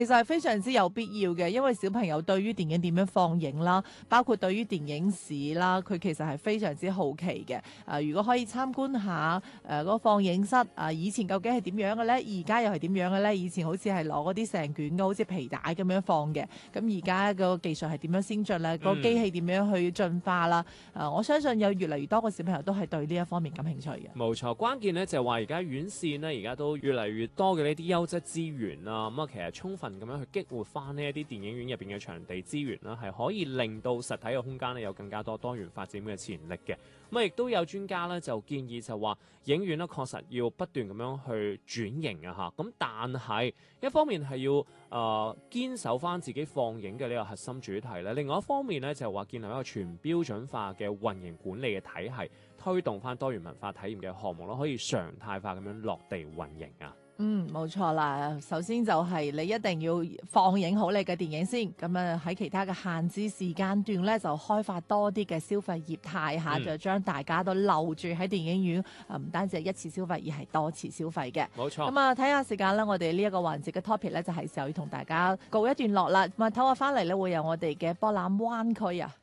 其實係非常之有必要嘅，因為小朋友對於電影點樣放映啦，包括對於電影史啦，佢其實係非常之好奇嘅。如果可以參觀下嗰個放映室以前究竟係點樣嘅呢？而家又係點樣嘅呢？以前好似係攞嗰啲成卷嘅，好似皮帶咁樣放嘅。咁而家個技術係點樣先進咧？個機器點樣去進化啦？我相信有越嚟越多嘅小朋友都係對呢一方面感興趣嘅。 冇錯，關鍵咧就係話而家院線呢，而家都越嚟越多嘅呢啲優質資源啦。咁其實充分咁樣去激活翻呢一啲電影院入邊嘅場地資源啦，係可以令到實體嘅空間呢有更加多元發展嘅潛力嘅。亦都有專家咧就建議就話，影院咧確實要不斷咁樣去轉型啊嚇。咁但係一方面係要堅守翻自己放映嘅呢個核心主題咧，另外一方面咧就係話建立一個全標準化嘅運營管理嘅體系，推動翻多元文化體驗嘅項目咯，可以常態化咁樣落地運營啊。 冇錯啦。首先就係你一定要放映好你嘅電影先，咁喺其他嘅限制時間段咧，就開發多啲嘅消費業態下，就將大家都留住喺電影院，唔單止係一次消費，而係多次消費嘅。 冇錯。 睇下時間啦，我哋呢一個環節嘅 topic 咧，就係時候要同大家告一段落啦。唞下翻嚟咧，會有我哋嘅博覽灣區啊。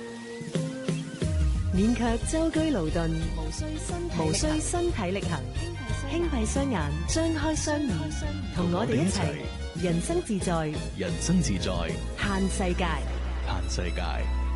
勉強舟車勞頓，無需身體力行，輕閉雙眼，張開雙耳，同我哋一齊人生自在， 人生自在， 嘆世界， 嘆世界，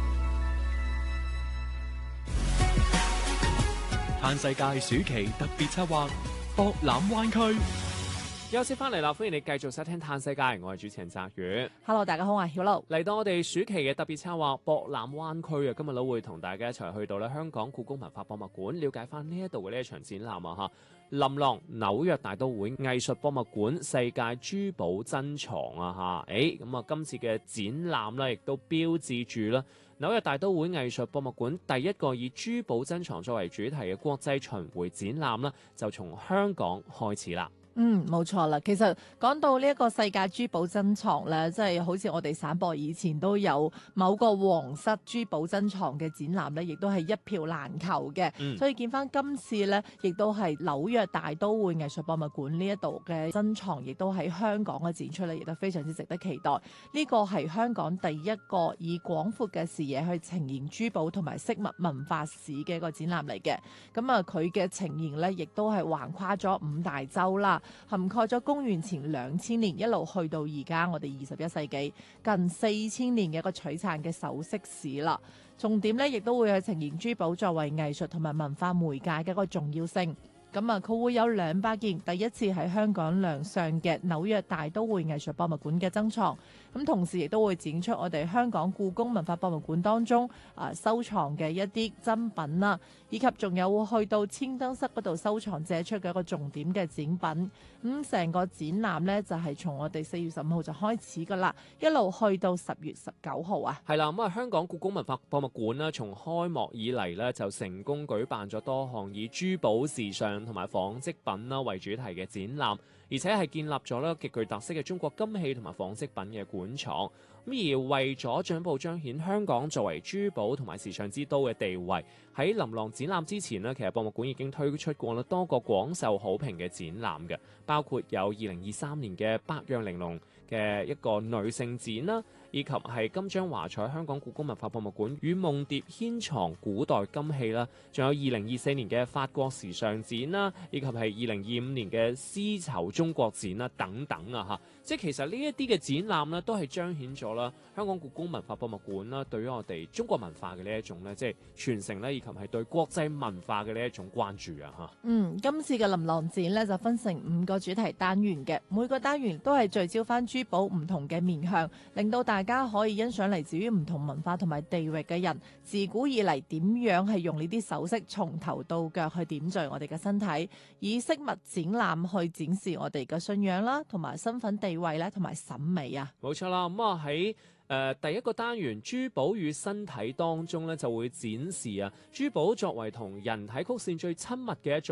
嘆世界暑期特別策劃博覽灣區。 休息翻嚟啦，歡迎你繼續收聽《嘆世界》，我係主持人澤宇。 Hello， 大家好啊，曉露。 嚟到我哋暑期嘅特別策劃博覽灣區啊，今日都會同大家一齊去到咧香港故宮文化博物館，了解翻呢一度嘅呢一場展覽啊嚇。琳琅紐約大都會藝術博物館世界珠寶珍藏啊嚇，咁今次嘅展覽咧，亦都標誌住啦紐約大都會藝術博物館第一個以珠寶珍藏作為主題嘅國際巡迴展覽啦，就從香港開始啦。 冇錯啦。其實講到呢一個世界珠寶珍藏咧，即係好似我哋省博以前都有某個皇室珠寶珍藏嘅展覽咧，亦都係一票難求嘅。所以見翻今次咧，亦都係紐約大都會藝術博物館呢一度嘅珍藏，亦都喺香港嘅展出咧，亦都非常之值得期待。呢個係香港第一個以廣闊嘅視野去呈現珠寶同埋飾物文化史嘅一個展覽嚟嘅。佢嘅呈現咧，亦都係橫跨咗5大洲啦，涵蓋咗公元前2000年一路去到而家我哋21世紀近4000年嘅一個璀璨嘅首飾史啦。重點咧，亦都會去呈現珠寶作為藝術同埋文化媒介嘅一個重要性。佢會有200件第一次喺香港亮相嘅紐約大都會藝術博物館嘅珍藏，同時亦都會展出我哋香港故宮文化博物館當中收藏嘅一啲珍品啦，以及仲有會去到千燈室嗰度收藏借出嘅一個重點嘅展品。成個展覽呢，就係從我哋4月15號就開始噶啦，一路去到10月19號啊。 係啦，香港故宮文化博物館啦，從開幕以嚟呢，就成功舉辦咗多項以珠寶時尚同埋紡織品啦為主題嘅展覽，而且係建立咗咧極具特色嘅中國金器同埋紡織品嘅館藏。而為咗進一步彰顯香港作為珠寶同埋時尚之都嘅地位，喺琳琅展覽之前呢，其實博物館已經推出過啦多個廣受好評嘅展覽嘅，包括有2023年嘅百樣玲瓏嘅一個女性展啦，以及係金章華彩香港故宮文化博物館與夢蝶牽藏古代金器啦，仲有2024年嘅法國時尚展啦，以及係2025年嘅絲綢中國展啦等等啊嚇。即係其實呢一啲嘅展覽呢，都係彰顯咗啦香港故宮文化博物館啦對於我哋中國文化嘅呢一種咧，即係傳承咧，以及係對國際文化嘅呢一種關注啊嚇。 今次嘅琳琅展咧就分成5個主題單元嘅，每個單元都係聚焦翻珠寶唔同嘅面向，令到大家可以欣賞嚟自於唔同文化同埋地域嘅人自古以嚟點樣係用呢啲首飾從頭到腳去點綴我哋嘅身體，以飾物展覽去展示我哋嘅信仰啦，同埋身份地位咧，同埋審美啊。 冇錯啦，喺第一個單元珠寶與身體當中咧，就會展示珠寶作為同人體曲線最親密嘅一種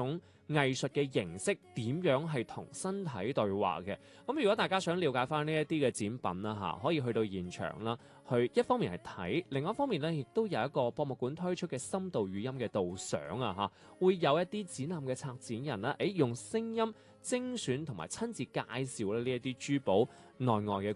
藝術嘅形式點樣係同身體對話嘅。咁如果大家想了解翻呢一啲嘅展品啦嚇，可以去到現場啦，去一方面係睇，另外一方面咧亦都有一個博物館推出嘅深度語音嘅導賞啊嚇，會有一啲展覽嘅策展人啦，用聲音精選同埋親自介紹咧呢一啲珠寶內外嘅